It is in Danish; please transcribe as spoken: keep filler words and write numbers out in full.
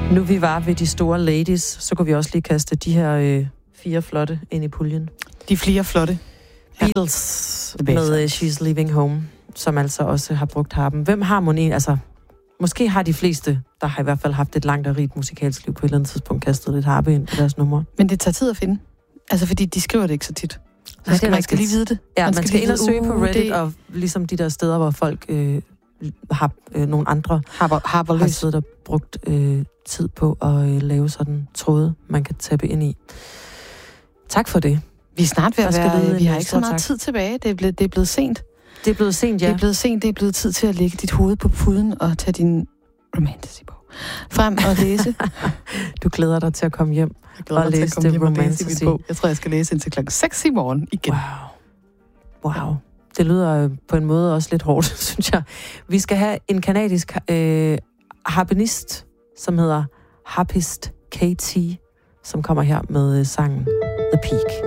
Nu vi var ved de store ladies, så kunne vi også lige kaste de her øh, fire flotte ind i puljen. De flere flotte. Beatles med uh, She's Leaving Home, som altså også har brugt harpen. Hvem har mon en? Altså, måske har de fleste, der har i hvert fald haft et langt og rigt musikalsk liv på et eller andet tidspunkt, kastet lidt harpe ind på deres numre. Men det tager tid at finde. Altså, fordi de skriver det ikke så tit. Så Nej, skal, man skal lige vide det. Ja, man, man skal, skal ind og søge uh, på Reddit, det... og ligesom de der steder, hvor folk øh, har øh, nogle andre Harper, harper har siddet og brugt øh, tid på at øh, lave sådan tråde, man kan tappe ind i. Tak for det. Vi er snart ved at være, vi har ikke så meget tak. tid tilbage. Det er, blevet, det er blevet sent. Det er blevet sent, ja. Det er blevet sent. Det er blevet tid til at lægge dit hoved på puden og tage din romantasy-bog frem og læse. Du glæder dig til at komme hjem og læse det romantasy. Jeg tror, jeg skal læse indtil klokken seks i morgen igen. Wow. Wow. Det lyder på en måde også lidt hårdt, synes jeg. Vi skal have en kanadisk øh, harpenist, som hedder Harpist K T, som kommer her med sangen The Peak.